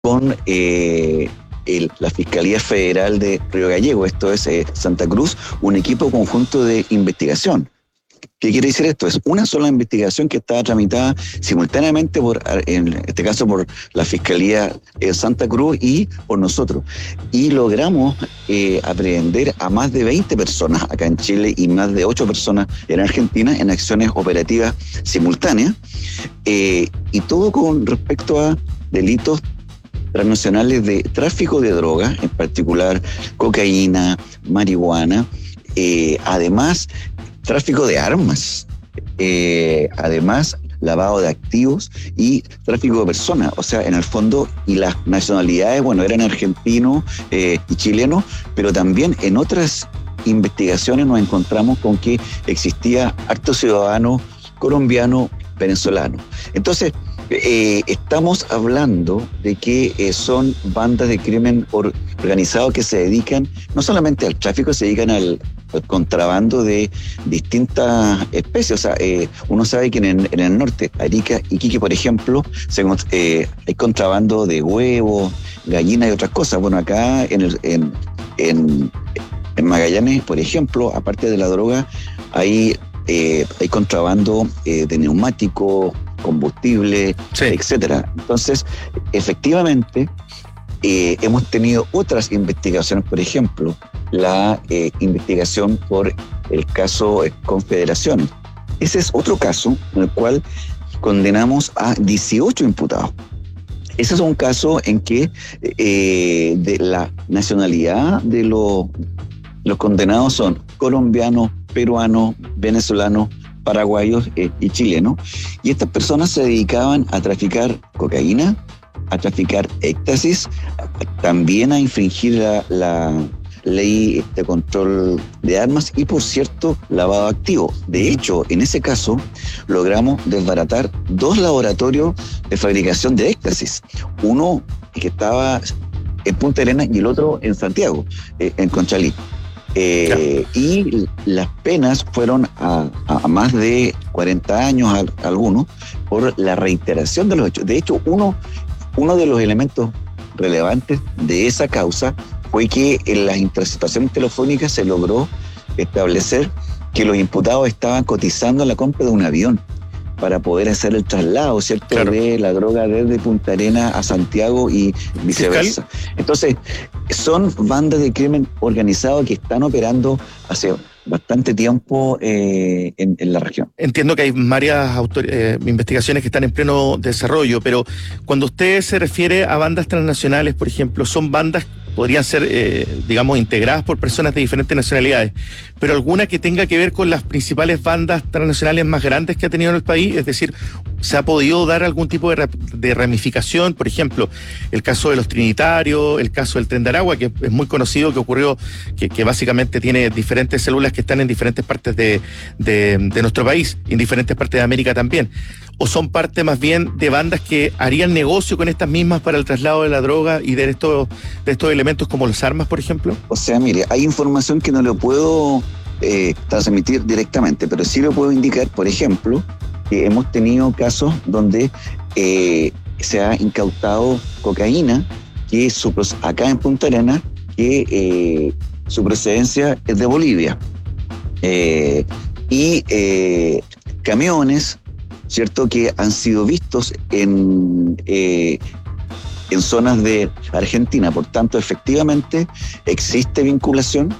con la Fiscalía Federal de Río Gallegos, esto es Santa Cruz, un equipo conjunto de investigación. ¿Qué quiere decir esto? Es una sola investigación que estaba tramitada simultáneamente en este caso por la Fiscalía de Santa Cruz y por nosotros. Y logramos aprehender a más de 20 personas acá en Chile y más de 8 personas en Argentina en acciones operativas simultáneas. Y todo con respecto a delitos transnacionales de tráfico de drogas, en particular cocaína, marihuana, además tráfico de armas, además lavado de activos y tráfico de personas. O sea, en el fondo, y las nacionalidades, bueno, eran argentinos y chilenos, pero también en otras investigaciones nos encontramos con que existía harto ciudadano colombiano, venezolano. Entonces, estamos hablando de que son bandas de crimen organizado que se dedican no solamente al tráfico, se dedican al contrabando de distintas especies. O sea, uno sabe que en el norte, Arica, Iquique, por ejemplo, hay contrabando de huevos, gallinas y otras cosas. Bueno, acá en Magallanes, por ejemplo, aparte de la droga, hay contrabando de neumáticos, combustible, sí, etcétera. Entonces, efectivamente, hemos tenido otras investigaciones, por ejemplo, la investigación por el caso Confederaciones. Ese es otro caso en el cual condenamos a 18 imputados. Ese es un caso en que de la nacionalidad de los condenados son colombianos, peruanos, venezolanos, paraguayos y chilenos. Y estas personas se dedicaban a traficar cocaína, a traficar éxtasis, también a infringir la ley de control de armas y, por cierto, lavado de activos. De hecho, en ese caso, logramos desbaratar 2 laboratorios de fabricación de éxtasis. Uno que estaba en Punta Arenas y el otro en Santiago, en Conchalí. Y las penas fueron a más de 40 años algunos por la reiteración de los hechos. De hecho, uno de los elementos relevantes de esa causa fue que en las interceptaciones telefónicas se logró establecer que los imputados estaban cotizando la compra de un avión para poder hacer el traslado, ¿cierto?, claro, de la droga desde Punta Arenas a Santiago y viceversa. ¿Fiscal? Entonces, son bandas de crimen organizado que están operando hace bastante tiempo en la región. Entiendo que hay varias investigaciones que están en pleno desarrollo, pero cuando usted se refiere a bandas transnacionales, por ejemplo, son bandas podrían ser, digamos, integradas por personas de diferentes nacionalidades, pero alguna que tenga que ver con las principales bandas transnacionales más grandes que ha tenido en el país, es decir, ¿se ha podido dar algún tipo de ramificación? Por ejemplo, el caso de los Trinitarios, el caso del Tren de Aragua, que es muy conocido, que ocurrió, que básicamente tiene diferentes células que están en diferentes partes de nuestro país, en diferentes partes de América también. ¿O son parte más bien de bandas que harían negocio con estas mismas para el traslado de la droga y de estos elementos como las armas, por ejemplo? O sea, mire, hay información que no le puedo transmitir directamente, pero sí le puedo indicar, por ejemplo, que hemos tenido casos donde se ha incautado cocaína que acá en Punta Arenas, que su procedencia es de Bolivia. Y camiones, ¿cierto?, que han sido vistos en zonas de Argentina. Por tanto, efectivamente, existe vinculación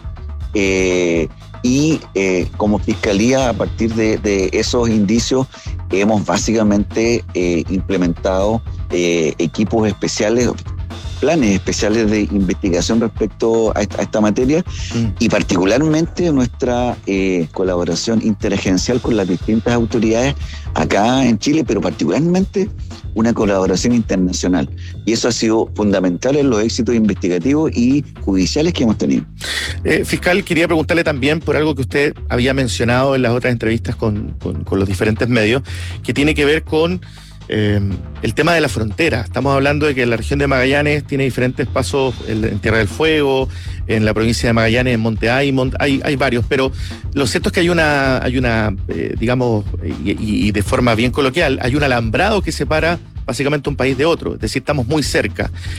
y como Fiscalía, a partir de esos indicios, hemos básicamente implementado equipos especiales, planes especiales de investigación respecto a esta materia y particularmente nuestra colaboración interagencial con las distintas autoridades acá en Chile, pero particularmente una colaboración internacional. Y eso ha sido fundamental en los éxitos investigativos y judiciales que hemos tenido. Fiscal, quería preguntarle también por algo que usted había mencionado en las otras entrevistas con los diferentes medios, que tiene que ver con el tema de la frontera. Estamos hablando de que la región de Magallanes tiene diferentes pasos en Tierra del Fuego, en la provincia de Magallanes, en Monte Aymont, hay varios, pero lo cierto es que hay una digamos, y de forma bien coloquial, hay un alambrado que separa básicamente un país de otro, es decir, estamos muy cerca.